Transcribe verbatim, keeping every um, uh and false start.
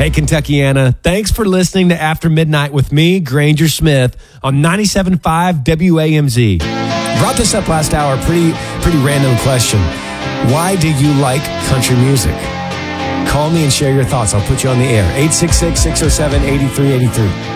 Hey, Kentuckiana, thanks for listening to After Midnight with me, Granger Smith, on ninety-seven point five W A M Z. Brought this up last hour, pretty, pretty random question. Why do you like country music? Call me and share your thoughts. I'll put you on the air. eight six six, six oh seven, eight three eight three.